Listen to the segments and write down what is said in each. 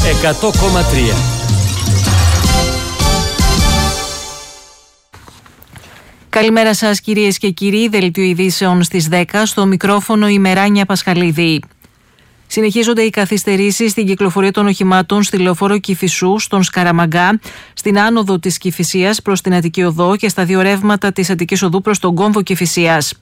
100,3. Καλημέρα σας κυρίες και κύριοι, δελτίο ειδήσεων στις 10, στο μικρόφωνο η Μεράνια Πασχαλίδη. Συνεχίζονται οι καθυστερήσεις στην κυκλοφορία των οχημάτων στη λεωφόρο Κηφισού, στον Σκαραμαγκά, στην άνοδο της Κηφισίας προς την Αττική Οδό και στα δύο ρεύματα της Αττικής Οδού προς τον κόμβο Κηφισίας.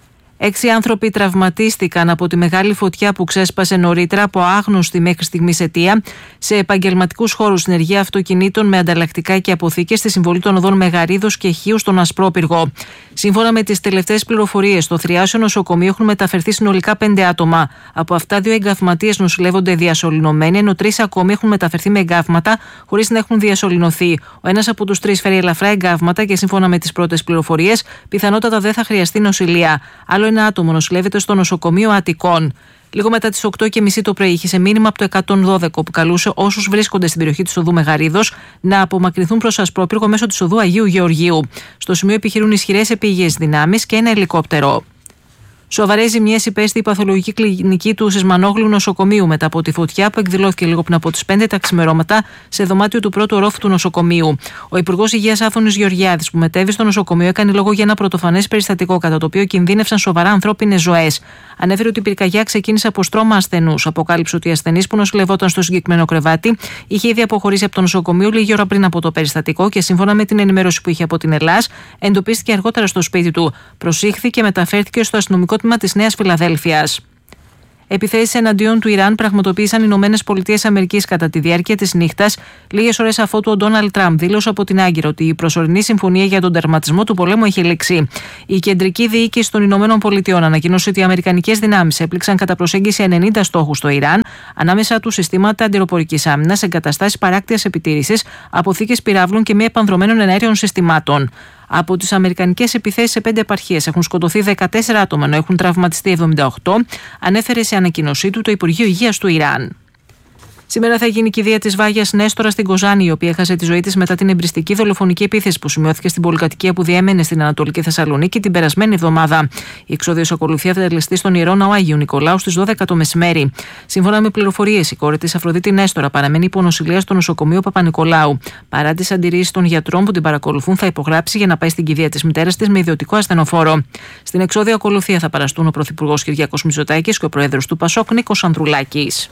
6 άνθρωποι τραυματίστηκαν από τη μεγάλη φωτιά που ξέσπασε νωρίτερα από άγνωστη μέχρι στιγμής αιτία σε επαγγελματικούς χώρους, συνεργεία αυτοκινήτων με ανταλλακτικά και αποθήκες στη συμβολή των οδών Μεγαρίδος και Χίου στον Ασπρόπυργο. Σύμφωνα με τις τελευταίες πληροφορίες, στο Θριάσιο νοσοκομείο έχουν μεταφερθεί συνολικά 5 άτομα. Από αυτά, 2 εγκαυματίες νοσηλεύονται διασωληνωμένοι, ενώ 3 ακόμη έχουν μεταφερθεί με εγκαύματα χωρίς να έχουν διασωληνωθεί. Ο ένας από τους 3 φέρει ελαφρά εγκαύματα και σύμφωνα με τις πρώτες πληροφορίες, πιθανότατα δεν θα χρειαστεί νοσηλεία. Άλλο ένα άτομο νοσηλεύεται στο νοσοκομείο Αττικών. Λίγο μετά τις 8:30 το πρωί είχε μήνυμα από το 112 που καλούσε όσους βρίσκονται στην περιοχή της οδού Μεγαρίδος να απομακρυνθούν προς Ασπρόπυργο μέσω της οδού Αγίου Γεωργίου. Στο σημείο επιχειρούν ισχυρές επίγειες δυνάμεις και ένα ελικόπτερο. Σοβαρές ζημιές υπέστη η παθολογική κλινική του Σισμανόγλου νοσοκομείου μετά από τη φωτιά που εκδηλώθηκε λίγο πριν από τις 5 τα ξημερώματα σε δωμάτιο του πρώτου ορόφου του νοσοκομείου. Ο Υπουργός Υγείας Άδωνης Γεωργιάδης, που μετέβη στο νοσοκομείο, έκανε λόγο για ένα πρωτοφανές περιστατικό κατά το οποίο κινδύνευσαν σοβαρά ανθρώπινες ζωές. Ανέφερε ότι η πυρκαγιά ξεκίνησε από στρώμα ασθενούς. Αποκάλυψε ότι η ασθενής που νοσηλευόταν στο συγκεκριμένο κρεβάτι είχε ήδη αποχωρήσει από το νοσοκομείο λίγη ώρα πριν από το περιστατικό και σύμφωνα με την ενημέρωση που είχε από την ΕΛΑΣ, εντοπίστηκε αργότερα στο σπίτι του. Προσήχθηκε και μεταφέρθηκε στο αστυνομικό τμήμα της Νέας Φιλαδέλφειας. Επιθέσεις εναντίον του Ιράν πραγματοποίησαν οι Ηνωμένες Πολιτείες Αμερικής κατά τη διάρκεια της νύχτας, λίγες ώρες αφότου ο Ντόναλντ Τραμπ δήλωσε από την Άγκυρα ότι η προσωρινή συμφωνία για τον τερματισμό του πολέμου έχει λήξει. Η κεντρική διοίκηση των Ηνωμένων Πολιτειών ανακοίνωσε ότι οι αμερικανικές δυνάμεις έπληξαν κατά προσέγγιση 90 στόχους στο Ιράν, ανάμεσα τους συστήματα αντιρροπορικής άμυνας, εγκαταστάσεις παράκτειας επιτήρησης, αποθήκες πυράβλων και μη επανδρομένων εναέριων συστημάτων. Από τις αμερικανικές επιθέσεις σε 5 επαρχίες έχουν σκοτωθεί 14 άτομα, ενώ έχουν τραυματιστεί 78, ανέφερε σε ανακοίνωσή του το Υπουργείο Υγείας του Ιράν. Σήμερα θα γίνει η κηδεία της Βάγιας Νέστορα στην Κοζάνη, η οποία έχασε τη ζωή της μετά την εμπριστική δολοφονική επίθεση που σημειώθηκε στην πολυκατοικία που διέμενε στην Ανατολική Θεσσαλονίκη την περασμένη εβδομάδα. Η εξόδιος ακολουθία θα τελεστεί στον Ιερό Ναό Αγίου Νικολάου στις 12 το μεσημέρι. Σύμφωνα με πληροφορίες, η κόρη της Αφροδίτη Νέστορα παραμένει υπό νοσηλεία στο νοσοκομείο Παπα-Νικολάου. Παρά τις αντιρρήσεις των γιατρών που την παρακολουθούν, θα υπογράψει για να πάει στην κηδεία της μητέρας της με ιδιωτικό ασθενοφόρο. Στην εξόδια ακολουθία θα παραστούν ο Πρωθυπουργός Κυριάκος Μητσοτάκης και ο Πρόεδρος του Πασόκ Νίκος Ανδρουλάκης.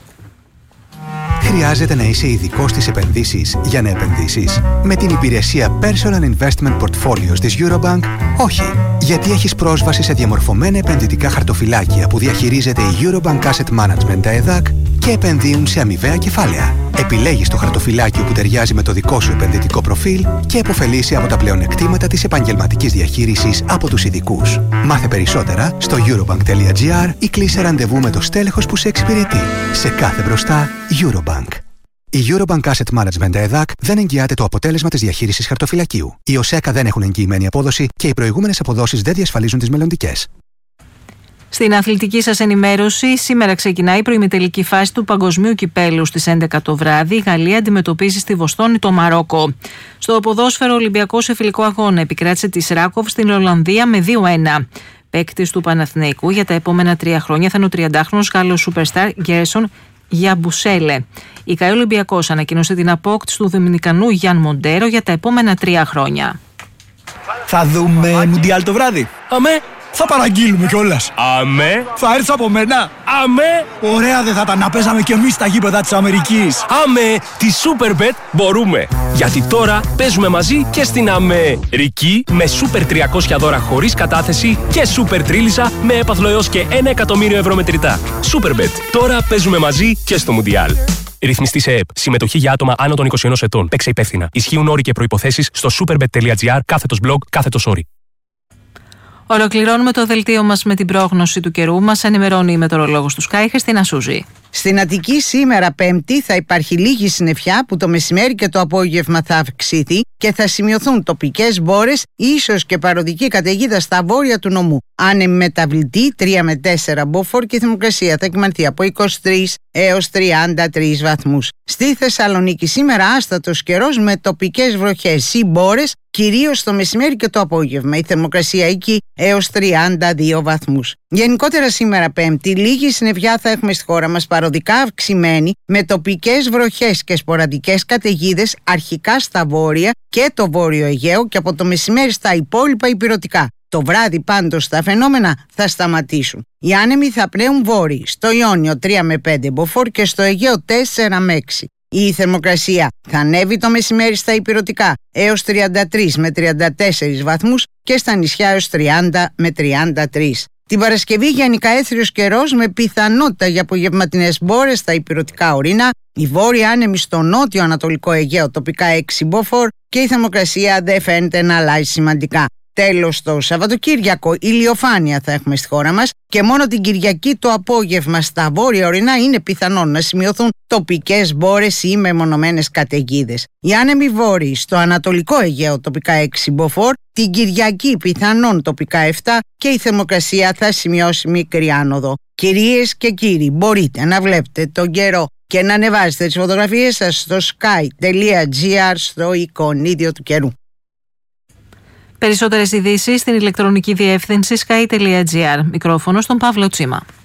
Χρειάζεται να είσαι ειδικός στις επενδύσεις για να επενδύσεις? Με την υπηρεσία Personal Investment Portfolios της Eurobank, όχι. Γιατί έχεις πρόσβαση σε διαμορφωμένα επενδυτικά χαρτοφυλάκια που διαχειρίζεται η Eurobank Asset Management ΕΔΑΚ και επενδύουν σε αμοιβαία κεφάλαια. Επιλέγεις το χαρτοφυλάκιο που ταιριάζει με το δικό σου επενδυτικό προφίλ και επωφελείσαι από τα πλεονεκτήματα της επαγγελματικής διαχείρισης από τους ειδικούς. Μάθε περισσότερα στο eurobank.gr ή κλείσε ραντεβού με το στέλεχος που σε εξυπηρετεί. Σε κάθε μπροστά, Eurobank. Η Eurobank Asset Management ΕΔΑΚ δεν εγγυάται το αποτέλεσμα της διαχείρισης χαρτοφυλακίου. Οι ΟΣΕΚΑ δεν έχουν εγγυημένη απόδοση και οι προηγούμενες αποδόσεις δεν διασφαλίζουν τις μελλοντικές. Στην αθλητική σας ενημέρωση, σήμερα ξεκινάει η προημιτελική φάση του Παγκοσμίου Κυπέλλου στις 11 το βράδυ. Η Γαλλία αντιμετωπίζει στη Βοστόνη το Μαρόκο. Στο ποδόσφαιρο, ο Ολυμπιακός σε φιλικό αγώνα επικράτησε τη Ράκοβ στην Ολλανδία με 2-1. Παίκτης του Παναθηναϊκού για τα επόμενα 3 χρόνια θα είναι ο 30χρονος Γάλλος σούπερσταρ Γκέρσον Γιαμπουσέλε. Η ΚΑΕ Ολυμπιακός ανακοίνωσε την απόκτηση του Δομινικανού Γιάν Μοντέρο για τα επόμενα 3 χρόνια. Θα δούμε Μουντιάλ το βράδυ. Αμέ. Θα παραγγείλουμε κιόλας. Αμέ. Θα έρθεις από μένα. Αμέ. Ωραία δεν θα τα να παίζαμε κι εμείς στα γήπεδα της Αμερικής. Αμέ. Τη Superbet μπορούμε. Γιατί τώρα παίζουμε μαζί και στην Αμερική με Super 300 δώρα χωρίς κατάθεση και Super Τρίλισσα με έπαθλο έως και 1 εκατομμύριο ευρώ μετρητά. Superbet. Τώρα παίζουμε μαζί και στο Μουντιάλ. Ρυθμιστή σε ΕΕΠ. Συμμετοχή για άτομα άνω των 21 ετών. Παίξε υπεύθυνα. Ισχύουν όροι και προϋποθέσεις στο superbet.gr/blog/. Ολοκληρώνουμε το δελτίο μας με την πρόγνωση του καιρού. Μας ενημερώνει η μετεωρολόγος του Sky, Χριστίνα Σούζη. Στην Αττική σήμερα Πέμπτη θα υπάρχει λίγη συννεφιά που το μεσημέρι και το απόγευμα θα αυξηθεί και θα σημειωθούν τοπικές μπόρες, ίσως και παροδική καταιγίδα στα βόρεια του νομού. Άνεμη μεταβλητή 3 με 4 μποφόρ και η θερμοκρασία θα κυμανθεί από 23 έως 33 βαθμούς. Στη Θεσσαλονίκη σήμερα άστατος καιρός με τοπικές βροχές ή μπόρες, κυρίως το μεσημέρι και το απόγευμα. Η θερμοκρασία εκεί έως 32 βαθμούς. Γενικότερα σήμερα Πέμπτη, λίγη συννεφιά θα έχουμε στη χώρα μας, παροδικά αυξημένη, με τοπικές βροχές και σποραδικές καταιγίδες αρχικά στα βόρεια και το βόρειο Αιγαίο και από το μεσημέρι στα υπόλοιπα ηπειρωτικά. Το βράδυ πάντως τα φαινόμενα θα σταματήσουν. Οι άνεμοι θα πνέουν βόρειοι, στο Ιόνιο 3 με 5 μποφόρ και στο Αιγαίο 4 με 6. Η θερμοκρασία θα ανέβει το μεσημέρι στα ηπειρωτικά έως 33 με 34 βαθμούς και στα νησιά έως 30 με 33. Την Παρασκευή γενικά έθριος καιρός με πιθανότητα για απογευματινές μπόρες στα ηπειρωτικά ορεινά, η βόρεια άνεμη στο νότιο ανατολικό Αιγαίο τοπικά 6 μποφόρ και η θερμοκρασία δεν φαίνεται να αλλάζει σημαντικά. Τέλος, το Σαββατοκύριακο ηλιοφάνεια θα έχουμε στη χώρα μας και μόνο την Κυριακή το απόγευμα στα βόρεια ορεινά είναι πιθανόν να σημειωθούν τοπικές μπόρες ή μεμονωμένες καταιγίδες. Οι άνεμοι βόρειοι στο ανατολικό Αιγαίο τοπικά 6 μποφόρ, την Κυριακή πιθανόν τοπικά 7 και η θερμοκρασία θα σημειώσει μικρή άνοδο. Κυρίες και κύριοι, μπορείτε να βλέπετε τον καιρό και να ανεβάζετε τις φωτογραφίες σας στο sky.gr στο εικονίδιο του καιρού. Περισσότερες ειδήσεις στην ηλεκτρονική διεύθυνση sky.gr. Μικρόφωνο στον Παύλο Τσίμα.